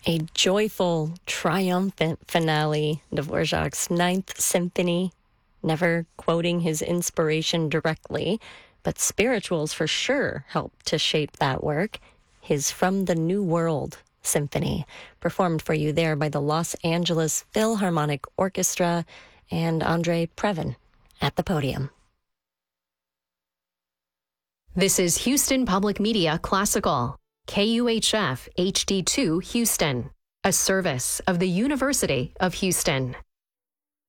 A joyful, triumphant finale, Dvorak's Ninth Symphony, never quoting his inspiration directly, but spirituals for sure helped to shape that work. His From the New World Symphony, performed for you there by the Los Angeles Philharmonic Orchestra and Andre Previn at the podium. This is Houston Public Media Classical, KUHF HD2 Houston, a service of the University of Houston.